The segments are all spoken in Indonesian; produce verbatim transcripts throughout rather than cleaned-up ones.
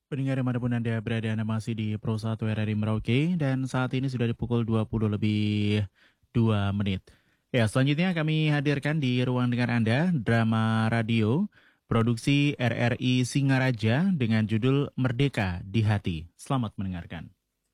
Pendengar dimanapun Anda berada, Anda masih di Pro satu R R I Merauke dan saat ini sudah di pukul dua puluh lebih dua menit. Ya, selanjutnya kami hadirkan di ruang dengar Anda drama radio produksi R R I Singaraja dengan judul Merdeka di Hati. Selamat mendengarkan.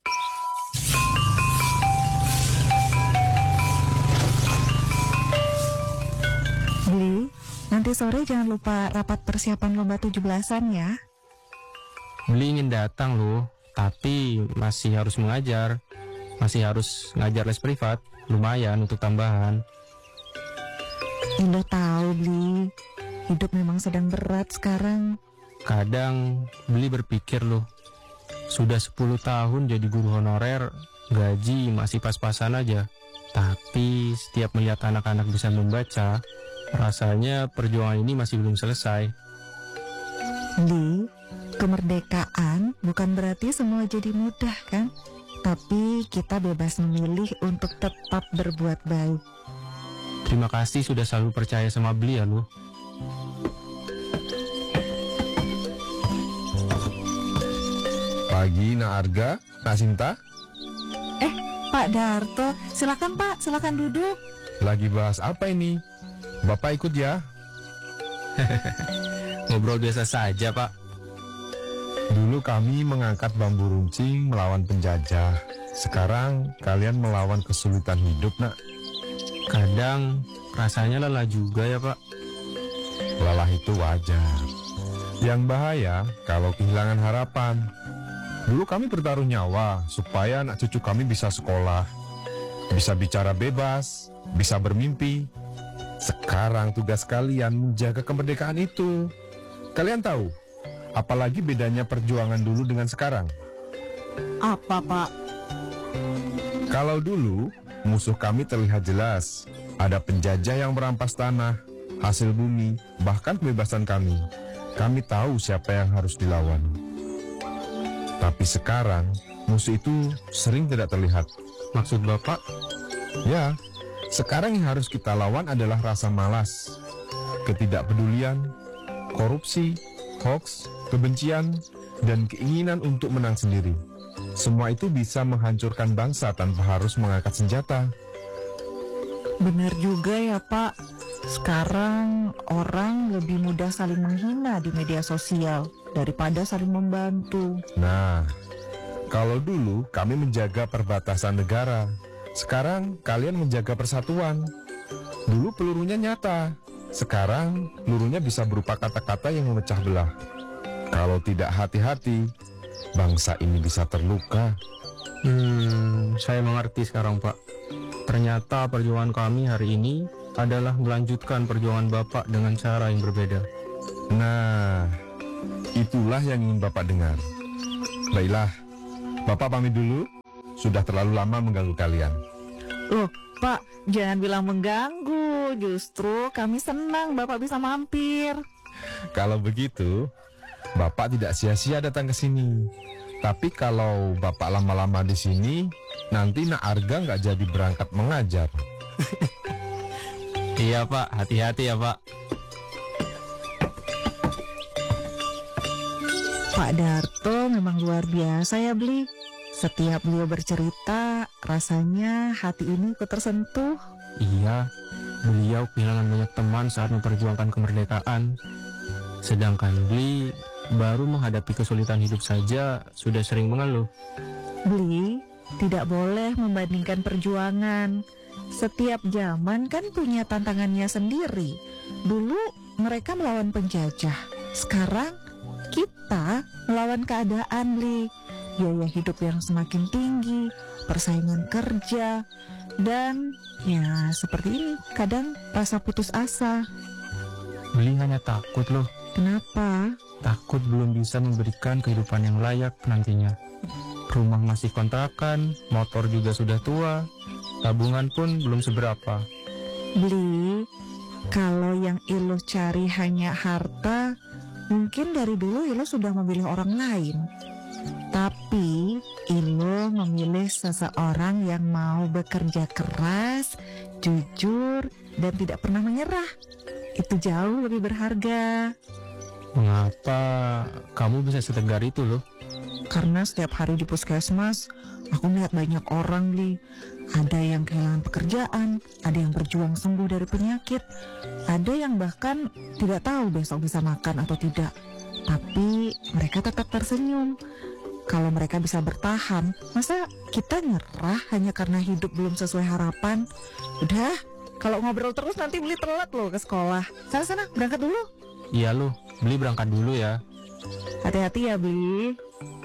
Bli, nanti sore jangan lupa rapat persiapan lomba tujuh belasan ya. Beli ingin datang loh, tapi masih harus mengajar. Masih harus ngajar les privat, lumayan untuk tambahan. Indo tahu Bli, hidup memang sedang berat sekarang. Kadang Beli berpikir loh, sudah sepuluh tahun jadi guru honorer, gaji masih pas-pasan aja. Tapi setiap melihat anak-anak bisa membaca, rasanya perjuangan ini masih belum selesai. Bli, kemerdekaan bukan berarti semua jadi mudah kan? Tapi kita bebas memilih untuk tetap berbuat baik. Terima kasih sudah selalu percaya sama Beli ya loh. Pagi, Nak Arga, Nak Sinta. Eh, Pak Darto, silakan Pak, silakan duduk. Lagi bahas apa ini? Bapak ikut ya. Ngobrol biasa saja Pak. Dulu kami mengangkat bambu runcing melawan penjajah. Sekarang kalian melawan kesulitan hidup, Nak. Kadang rasanya lelah juga ya Pak. Lelah itu wajar. Yang bahaya kalau kehilangan harapan. Dulu kami bertaruh nyawa supaya anak cucu kami bisa sekolah, bisa bicara bebas, bisa bermimpi. Sekarang tugas kalian menjaga kemerdekaan itu. Kalian tahu, apalagi bedanya perjuangan dulu dengan sekarang? Apa Pak? Kalau dulu, musuh kami terlihat jelas. Ada penjajah yang merampas tanah, hasil bumi, bahkan kebebasan kami. Kami tahu siapa yang harus dilawan. Tapi sekarang, musuh itu sering tidak terlihat. Maksud Bapak? Ya, sekarang yang harus kita lawan adalah rasa malas, ketidakpedulian, korupsi, hoaks, kebencian, dan keinginan untuk menang sendiri. Semua itu bisa menghancurkan bangsa tanpa harus mengangkat senjata. Benar juga ya Pak. Sekarang orang lebih mudah saling menghina di media sosial daripada saling membantu. Nah, kalau dulu kami menjaga perbatasan negara, sekarang kalian menjaga persatuan. Dulu pelurunya nyata, sekarang pelurunya bisa berupa kata-kata yang memecah belah. Kalau tidak hati-hati, bangsa ini bisa terluka. Hmm, saya mengerti sekarang Pak. Ternyata perjuangan kami hari ini adalah melanjutkan perjuangan Bapak dengan cara yang berbeda. Nah, itulah yang ingin Bapak dengar. Baiklah, Bapak pamit dulu. Sudah terlalu lama mengganggu kalian. Loh Pak, jangan bilang mengganggu. Justru kami senang Bapak bisa mampir. Kalau begitu, Bapak tidak sia-sia datang ke sini. Tapi kalau Bapak lama-lama di sini, nanti Nak Arga nggak jadi berangkat mengajar. Iya Pak, hati-hati ya Pak. Pak Darto memang luar biasa ya Bli. Setiap beliau bercerita, rasanya hati ini ikut tersentuh. Iya, beliau kehilangan banyak teman saat memperjuangkan kemerdekaan. Sedangkan Bli baru menghadapi kesulitan hidup saja sudah sering mengeluh. Bli, tidak boleh membandingkan perjuangan. Setiap zaman kan punya tantangannya sendiri. Dulu mereka melawan penjajah. Sekarang kita melawan keadaan, Bli. Biaya hidup yang semakin tinggi, persaingan kerja, dan ya seperti ini, kadang rasa putus asa. Bli hanya takut loh. Kenapa? Takut belum bisa memberikan kehidupan yang layak nantinya. Rumah masih kontrakan, motor juga sudah tua, tabungan pun belum seberapa. Bli, kalau yang Ilo cari hanya harta, mungkin dari dulu Ilo sudah memilih orang lain. Tapi Ilo memilih seseorang yang mau bekerja keras, jujur, dan tidak pernah menyerah. Itu jauh lebih berharga. Mengapa kamu bisa setegar itu loh? Karena setiap hari di puskesmas, aku melihat banyak orang, Li. Ada yang kehilangan pekerjaan, ada yang berjuang sembuh dari penyakit, ada yang bahkan tidak tahu besok bisa makan atau tidak. Tapi mereka tetap tersenyum. Kalau mereka bisa bertahan, masa kita nyerah hanya karena hidup belum sesuai harapan? Udah, kalau ngobrol terus nanti Beli telat loh ke sekolah. Sana-sana, berangkat dulu. Iya loh, Beli berangkat dulu ya. Hati-hati ya, Beli.